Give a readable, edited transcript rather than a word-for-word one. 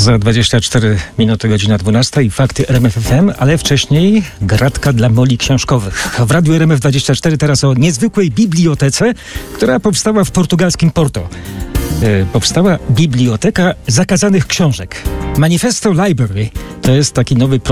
Za 24 minuty, godzina 12 i fakty RMF FM, ale wcześniej gratka dla moli książkowych. W Radiu RMF24 teraz o niezwykłej bibliotece, która powstała w portugalskim Porto. Powstała Biblioteka Zakazanych Książek. Manifesto Library to jest taki nowy